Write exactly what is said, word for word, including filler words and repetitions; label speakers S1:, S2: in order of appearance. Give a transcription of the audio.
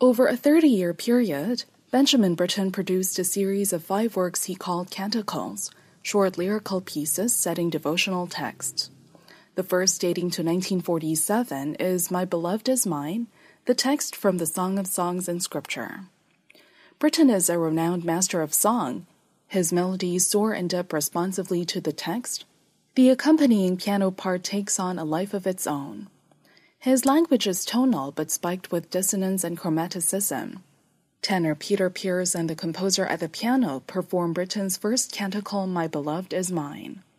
S1: Over a thirty-year period, Benjamin Britten produced a series of five works he called canticles, short lyrical pieces setting devotional texts. The first, dating to nineteen forty-seven, is My Beloved Is Mine, the text from the Song of Songs in Scripture. Britten is a renowned master of song. His melodies soar and dip responsively to the text. The accompanying piano part takes on a life of its own. His language is tonal but spiked with dissonance and chromaticism. Tenor Peter Pears and the composer at the piano perform Britten's first canticle, My Beloved Is Mine.